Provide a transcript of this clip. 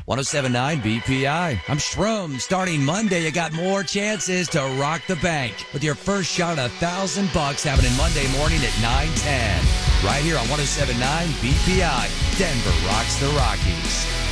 1079 BPI. I'm Shroom. Starting Monday, you got more chances to rock the bank with your first shot at $1,000 happening Monday morning at 9:10. Right here on 1079 BPI. Denver rocks the Rockies.